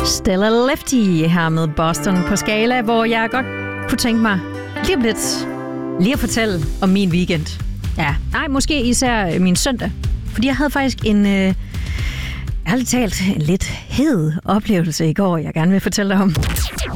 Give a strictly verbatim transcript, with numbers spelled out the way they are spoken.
Stella Lefty her med Boston på Skala, hvor jeg godt kunne tænke mig lige om lidt lige at fortælle om min weekend. Ja, nej, måske især min søndag. Fordi jeg havde faktisk en, øh, ærligt talt, en lidt hed oplevelse i går, jeg gerne vil fortælle dig om.